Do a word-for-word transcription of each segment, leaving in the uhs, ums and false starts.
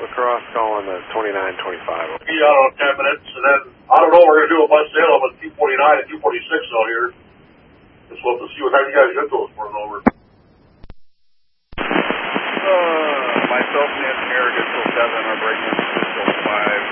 Lacrosse calling the twenty-nine twenty-five. Be out on ten minutes, and then, I don't know, we're going to do a bus sale with two forty-nine and two forty-six out here. Just we'll have to see what time you guys get those for over. Uh, myself and the engineer get till seven, our brakeman is till five.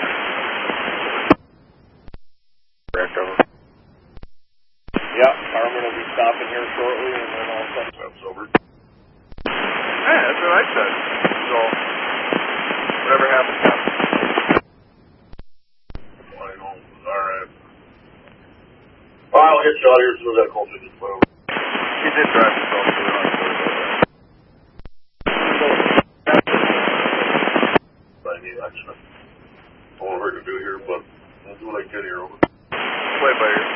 Correct, over. Yeah, Carmen will be stopping here shortly, and then all set. That's over. Yeah, that's what I said. So, whatever happens, happens. I know. Alright. I'll get you out of here as soon as that call finishes. He did drive himself to the hospital. I need extra. I don't know what to do here, but I'll do what I can here. Over. Play by ear.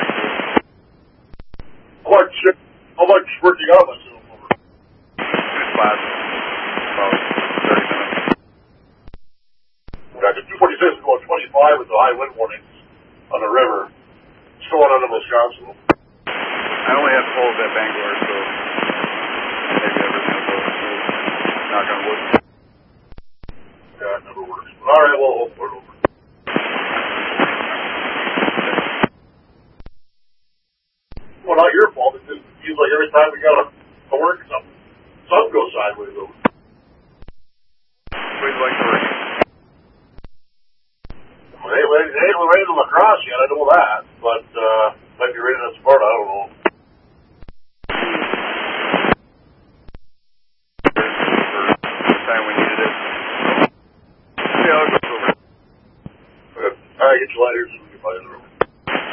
How much, how much work you got myself over? Two spots. About thirty minutes. Got the two forty-six is going twenty-five with the high wind warnings on the river. It's going under Wisconsin. I only have poles at Bangor, so maybe everything will go smooth. Knock on wood. Yeah, it never works. Alright, well, we'll put it over. Well, not your fault. It just seems like every time we got to, to work, something, something goes sideways over. We'd like to work. Well, they, they, they ain't ready to lacrosse yet, I know that. But, uh, might be ready to Sparta, I don't know. Time we needed it. Yeah, I'll go over. Alright, get you later.